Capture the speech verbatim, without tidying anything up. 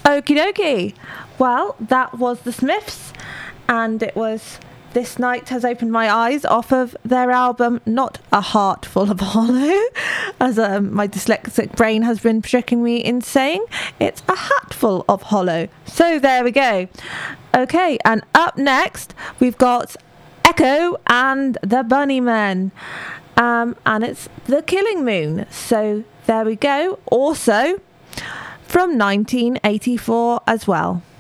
Okie dokie. Well, that was the Smiths, and it was This Night Has Opened My Eyes off of their album Not a Heart Full of Hollow, as um, my dyslexic brain has been tricking me in saying. It's a hatful of hollow. So there we go. Okay, and up next we've got Echo and the Bunnymen, um, and it's The Killing Moon. So there we go. Also from nineteen eighty-four as well.